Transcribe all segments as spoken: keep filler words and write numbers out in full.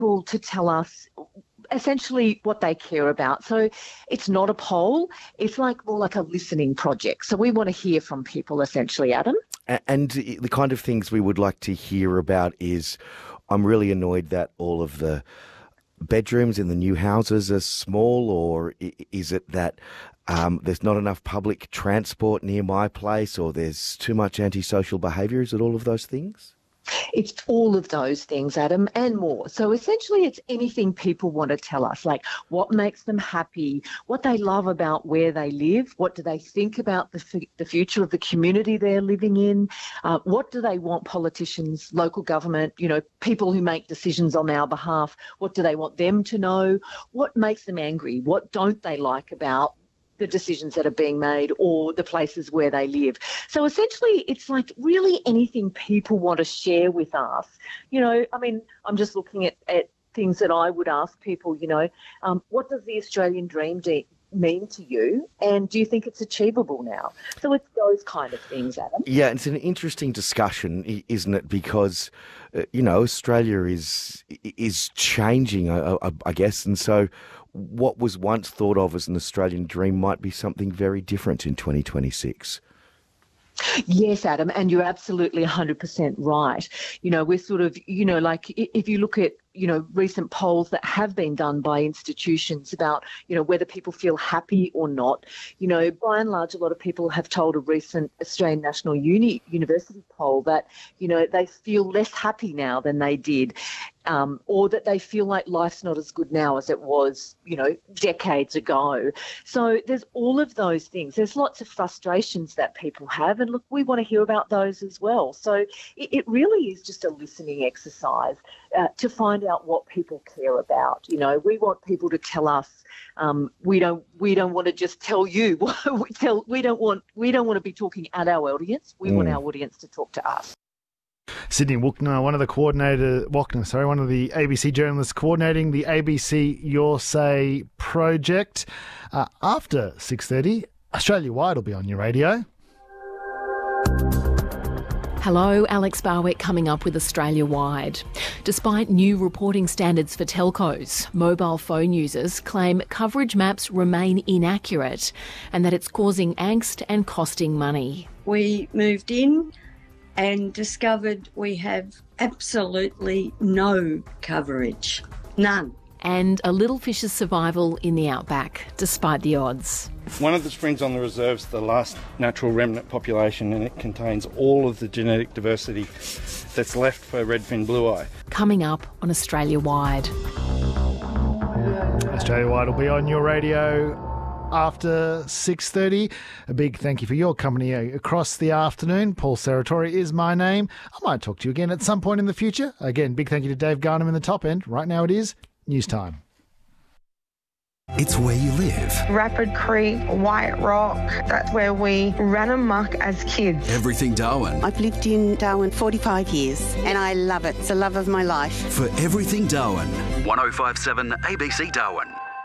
people to tell us essentially what they care about. So it's not a poll. It's like more like a listening project. So we want to hear from people essentially, Adam. And the kind of things we would like to hear about is, I'm really annoyed that all of the bedrooms in the new houses are small, or is it that um, there's not enough public transport near my place, or there's too much antisocial behaviour? Is it all of those things? It's all of those things, Adam, and more. So essentially it's anything people want to tell us, like what makes them happy, what they love about where they live, what do they think about the, f- the future of the community they're living in, uh, what do they want politicians, local government, you know, people who make decisions on our behalf, what do they want them to know, what makes them angry, what don't they like about the decisions that are being made or the places where they live. So essentially it's like really anything people want to share with us. You know, I mean, I'm just looking at, at things that I would ask people, you know, um, what does the Australian dream de- mean to you, and do you think it's achievable now? So it's those kind of things, Adam. Yeah, it's an interesting discussion, isn't it? Because, uh, you know, Australia is is changing, I, I, I guess, and so what was once thought of as an Australian dream might be something very different in twenty twenty-six. Yes, Adam, and you're absolutely one hundred percent right. You know, we're sort of, you know, like if you look at, you know, recent polls that have been done by institutions about, you know, whether people feel happy or not, you know, by and large, a lot of people have told a recent Australian National Uni University poll that, you know, they feel less happy now than they did, um, or that they feel like life's not as good now as it was, you know, decades ago. So there's all of those things. There's lots of frustrations that people have, and look, we want to hear about those as well. So it, it really is just a listening exercise uh, to find out what people care about. You know, we want people to tell us. Um, we don't. We don't want to just tell you. we tell. We don't want. We don't want to be talking at our audience. We mm. want our audience to talk to us. Sydney Wookner, one of the coordinator, Wookner, sorry, one of the A B C journalists coordinating the A B C Your Say project. Uh, after six thirty, Australia Wide will be on your radio. Hello, Alex Barwick coming up with Australia Wide. Despite new reporting standards for telcos, mobile phone users claim coverage maps remain inaccurate and that it's causing angst and costing money. We moved in and discovered we have absolutely no coverage. None. And a little fish's survival in the outback, despite the odds. One of the springs on the reserve's the last natural remnant population, and it contains all of the genetic diversity that's left for redfin blueye. Coming up on Australia Wide. Australia Wide will be on your radio after six thirty. A big thank you for your company across the afternoon. Paul Serratori is my name. I might talk to you again at some point in the future. Again, big thank you to Dave Garnham in the top end. Right now it is news time. It's where you live. Rapid Creek, White Rock, that's where we ran amok as kids. Everything Darwin. I've lived in Darwin forty-five years and I love it. It's the love of my life. For Everything Darwin, one oh five point seven A B C Darwin.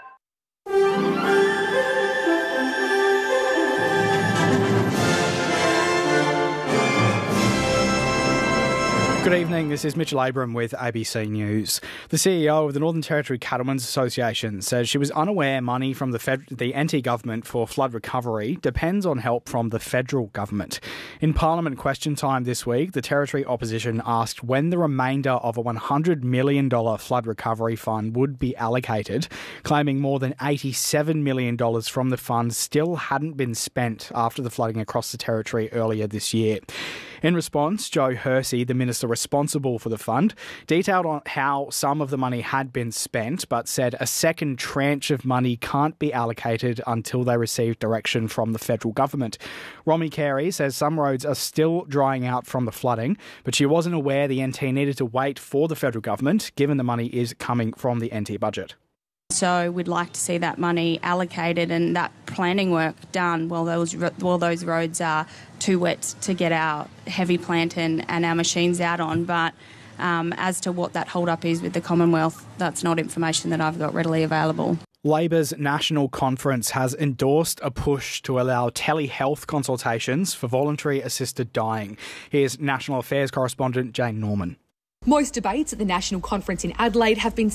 Good evening, this is Mitchell Abram with A B C News. The C E O of the Northern Territory Cattlemen's Association says she was unaware money from the fed- the N T government for flood recovery depends on help from the federal government. In Parliament question time this week, the Territory opposition asked when the remainder of a one hundred million dollars flood recovery fund would be allocated, claiming more than eighty-seven million dollars from the fund still hadn't been spent after the flooding across the Territory earlier this year. In response, Joe Hersey, the minister responsible for the fund, detailed on how some of the money had been spent, but said a second tranche of money can't be allocated until they receive direction from the federal government. Romy Carey says some roads are still drying out from the flooding, but she wasn't aware the N T needed to wait for the federal government, given the money is coming from the N T budget. So we'd like to see that money allocated and that planning work done while those while those roads are too wet to get our heavy plant and, and our machines out on. But um, as to what that hold-up is with the Commonwealth, that's not information that I've got readily available. Labor's National Conference has endorsed a push to allow telehealth consultations for voluntary assisted dying. Here's National Affairs correspondent Jane Norman. Most debates at the National Conference in Adelaide have been